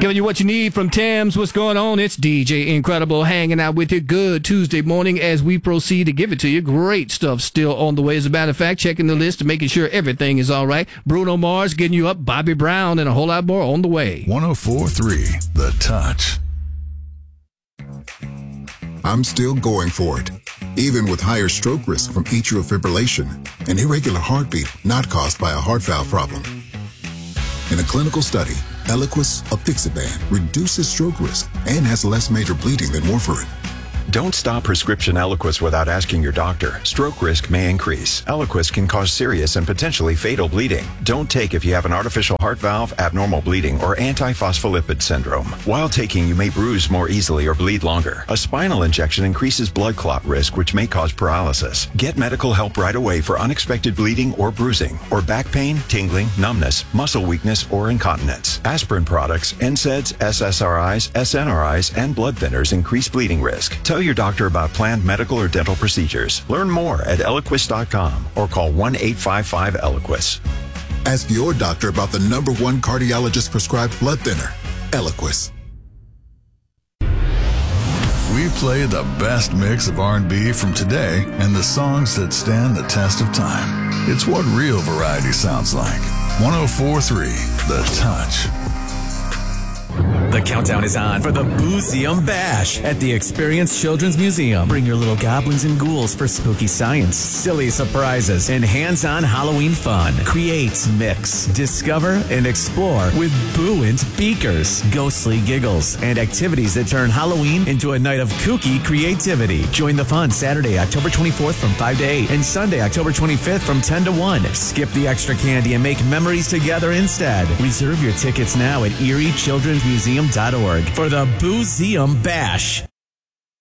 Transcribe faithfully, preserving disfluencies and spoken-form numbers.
Giving you what you need from Thames. What's going on? It's D J Incredible hanging out with you. Good Tuesday morning as we proceed to give it to you. Great stuff still on the way. As a matter of fact, checking the list and making sure everything is all right. Bruno Mars getting you up, Bobby Brown, and a whole lot more on the way. one oh four point three The Touch. I'm still going for it, even with higher stroke risk from atrial fibrillation, an irregular heartbeat not caused by a heart valve problem. In a clinical study, Eliquis apixaban reduces stroke risk and has less major bleeding than warfarin. Don't stop prescription Eliquis without asking your doctor. Stroke risk may increase. Eliquis can cause serious and potentially fatal bleeding. Don't take if you have an artificial heart valve, abnormal bleeding, or antiphospholipid syndrome. While taking, you may bruise more easily or bleed longer. A spinal injection increases blood clot risk, which may cause paralysis. Get medical help right away for unexpected bleeding or bruising, or back pain, tingling, numbness, muscle weakness, or incontinence. Aspirin products, N SAIDs, S S R Is, S N R Is, and blood thinners increase bleeding risk. Tell your doctor about planned medical or dental procedures. Learn more at Eliquis dot com or call one eight five five Eliquis. Ask your doctor about the number one cardiologist prescribed blood thinner, Eliquis. We play the best mix of R and B from today and the songs that stand the test of time. It's what real variety sounds like. one oh four point three The Touch. The countdown is on for the Boozeum Bash at the Experience Children's Museum. Bring your little goblins and ghouls for spooky science, silly surprises, and hands-on Halloween fun. Create, mix, discover, and explore with Booant Beakers, ghostly giggles, and activities that turn Halloween into a night of kooky creativity. Join the fun Saturday, October twenty-fourth from five to eight and Sunday, October twenty-fifth from ten to one. Skip the extra candy and make memories together instead. Reserve your tickets now at Erie Children's Museum dot org for the Boozeum Bash.